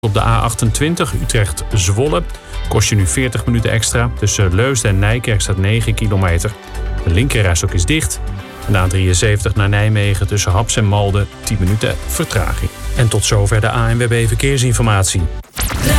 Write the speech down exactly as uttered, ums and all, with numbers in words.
Op de A achtentwintig Utrecht-Zwolle kost je nu veertig minuten extra. Tussen Leusden en Nijkerk staat negen kilometer. De linkerrijstok is dicht. En de A drieënzeventig naar Nijmegen tussen Haps en Malden tien minuten vertraging. En tot zover de A N W B Verkeersinformatie.